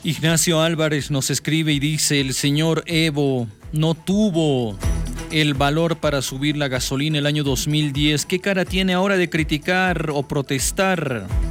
Ignacio Álvarez nos escribe y dice: el señor Evo no tuvo el valor para subir la gasolina el año 2010. ¿Qué cara tiene ahora de criticar o protestar?